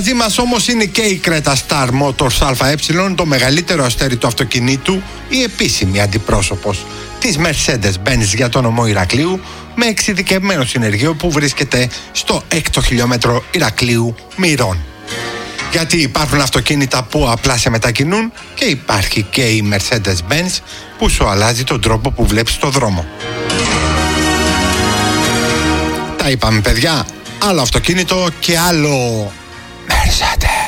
Μαζί μας όμως είναι και η Creta Star Motors ΑΕ, το μεγαλύτερο αστέρι του αυτοκινήτου, η επίσημη αντιπρόσωπος της Mercedes-Benz για τον νομό Ηρακλείου, με εξειδικευμένο συνεργείο που βρίσκεται στο 6ο χιλιόμετρο Ηρακλείου Μυρών. Γιατί υπάρχουν αυτοκίνητα που απλά σε μετακινούν και υπάρχει και η Mercedes-Benz που σου αλλάζει τον τρόπο που βλέπεις το δρόμο. Τα είπαμε παιδιά, άλλο αυτοκίνητο και άλλο Mercedes.